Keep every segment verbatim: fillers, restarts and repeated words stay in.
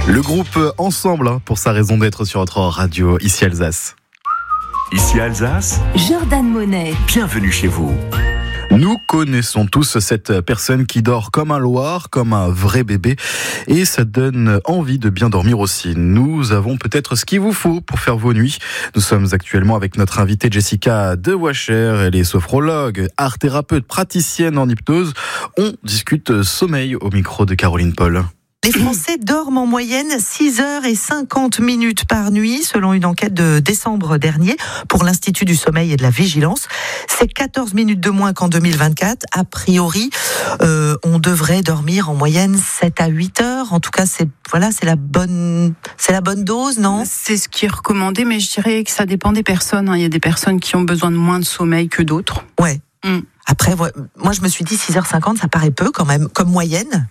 Le groupe Ensemble hein, pour sa raison d'être sur notre radio, ici Alsace. Ici Alsace, Jordan Monet. Bienvenue chez vous. Nous connaissons tous cette personne qui dort comme un loir, comme un vrai bébé, et ça donne envie de bien dormir aussi. Nous avons peut-être ce qu'il vous faut pour faire vos nuits. Nous sommes actuellement avec notre invitée Jessica De Wacher. Elle est sophrologue, art thérapeute, praticienne en hypnose. On discute sommeil au micro de Caroline Paul. Les Français dorment en moyenne six heures cinquante minutes par nuit, selon une enquête de décembre dernier pour l'Institut du sommeil et de la vigilance. C'est quatorze minutes de moins qu'en deux mille vingt-quatre. A priori, euh, on devrait dormir en moyenne sept à huit heures. En tout cas, c'est voilà, c'est la bonne, c'est la bonne dose, non ? C'est ce qui est recommandé, mais je dirais que ça dépend des personnes. Il y a des personnes qui ont besoin de moins de sommeil que d'autres. Ouais. Mm. Après, moi, je me suis dit six heures cinquante, ça paraît peu quand même, comme moyenne.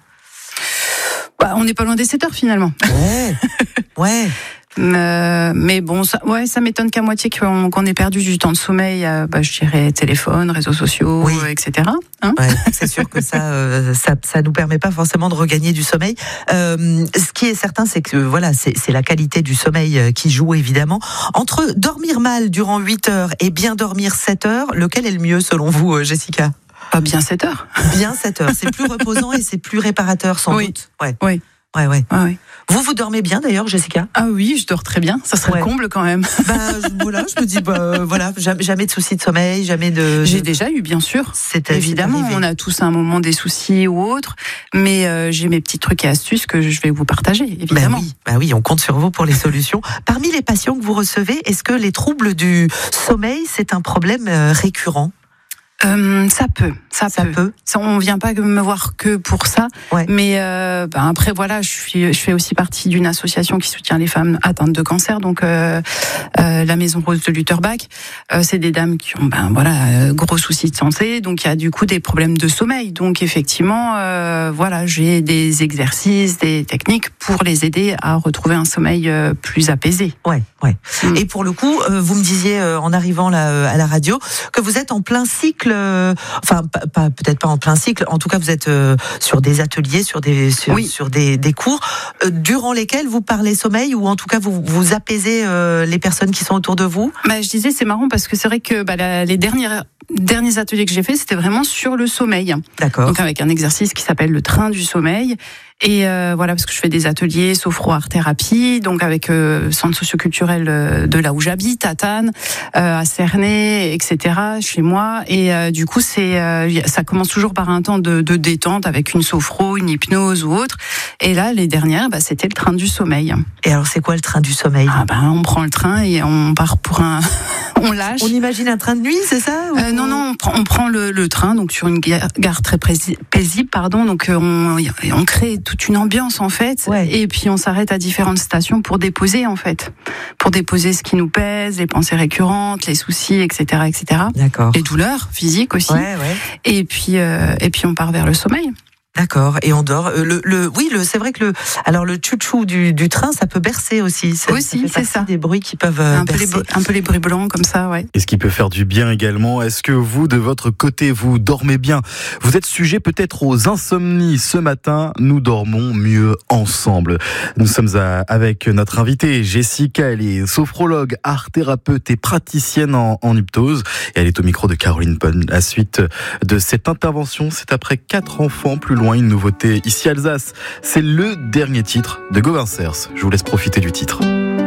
Bah, on n'est pas loin des sept heures finalement. Ouais, ouais. Euh, mais bon, ça, ouais, ça m'étonne qu'à moitié qu'on, qu'on ait perdu du temps de sommeil. Euh, bah, je dirais téléphone, réseaux sociaux, oui. euh, et cetera. Hein ouais, c'est sûr que ça, euh, ça, ça nous permet pas forcément de regagner du sommeil. Euh, ce qui est certain, c'est que voilà, c'est, c'est la qualité du sommeil qui joue évidemment. Entre dormir mal durant huit heures et bien dormir sept heures, lequel est le mieux selon vous, Jessica ? Pas bien sept heures. Bien sept heures. C'est plus reposant et c'est plus réparateur sans oui. doute. Ouais. Oui. Ouais, ouais. Ah, oui. Vous, vous dormez bien d'ailleurs, Jessica ? Ah oui, je dors très bien. Ça serait ouais. le comble quand même. Bah voilà, je me dis bah voilà, jamais, jamais de soucis de sommeil, jamais de. J'ai déjà eu, bien sûr. C'est évidemment, c'est on a tous à un moment des soucis ou autres, mais euh, j'ai mes petits trucs et astuces que je vais vous partager, évidemment. Bah oui, bah oui, on compte sur vous pour les solutions. Parmi les patients que vous recevez, est-ce que les troubles du sommeil, c'est un problème récurrent ? Euh, ça peut, ça, ça peut. peut. Ça, on vient pas me voir que pour ça, ouais. mais euh, ben après voilà, je suis, je fais aussi partie d'une association qui soutient les femmes atteintes de cancer, donc euh, euh, la Maison Rose de Lutterbach. Euh, c'est des dames qui ont ben voilà euh, gros soucis de santé, donc il y a du coup des problèmes de sommeil. Donc effectivement, euh, voilà, j'ai des exercices, des techniques pour les aider à retrouver un sommeil euh, plus apaisé. Ouais, ouais. Mm. Et pour le coup, euh, vous me disiez euh, en arrivant là euh, à la radio que vous êtes en plein cycle. Euh, enfin, pas, pas, peut-être pas en plein cycle. En tout cas, vous êtes euh, sur des ateliers, sur des sur, oui. sur des, des cours euh, durant lesquels vous parlez sommeil ou en tout cas vous vous apaisez euh, les personnes qui sont autour de vous. Bah, je disais, c'est marrant parce que c'est vrai que bah, la, les dernières derniers ateliers que j'ai fait, c'était vraiment sur le sommeil. D'accord. Donc avec un exercice qui s'appelle le train du sommeil. Et euh, voilà, parce que je fais des ateliers sophro-art thérapie, donc avec euh, centre socioculturel euh, de là où j'habite, à Tannes, euh, à Cernay, et cetera, chez moi. Et euh, du coup, c'est euh, ça commence toujours par un temps de, de détente avec une sophro, une hypnose ou autre. Et là, les dernières, bah, c'était le train du sommeil. Et alors, c'est quoi le train du sommeil ? Ah ben, on prend le train et on part pour un... on lâche. On imagine un train de nuit, c'est ça ou... euh, Non, non, on prend, on prend le, le train, donc sur une gare, gare très paisible, pardon. Donc on, on crée toute une ambiance en fait, ouais. Et puis on s'arrête à différentes stations pour déposer en fait, pour déposer ce qui nous pèse, les pensées récurrentes, les soucis, et cetera, et cetera. D'accord. Les douleurs physiques aussi. Ouais, ouais. Et puis euh, et puis on part vers le sommeil. D'accord, et on dort. Le, le, oui, le, c'est vrai que le, alors le tchou-tchou du, du train, ça peut bercer aussi. Ça, aussi, ça fait c'est ça. Des bruits qui peuvent un bercer. peu, les, un peu les bruits blancs comme ça, ouais. Et ce qui peut faire du bien également. Est-ce que vous, de votre côté, vous dormez bien ? Vous êtes sujet peut-être aux insomnies. Ce matin, nous dormons mieux ensemble. Nous sommes à, avec notre invitée Jessica. Elle est sophrologue, art thérapeute et praticienne en, en hypnose. Et elle est au micro de Caroline Paul. La suite de cette intervention, c'est après quatre enfants plus loin. Une nouveauté ici Alsace, c'est le dernier titre de Gauvin Cers. Je vous laisse profiter du titre.